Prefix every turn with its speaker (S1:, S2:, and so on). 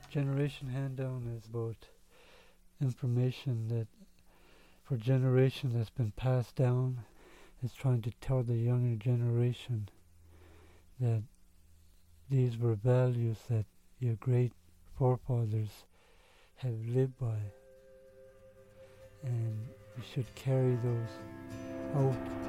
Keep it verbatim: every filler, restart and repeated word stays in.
S1: Generation hand down is about information that for generations has been passed down. It's trying to tell the younger generation that these were values that your great forefathers have lived by, and you should carry those out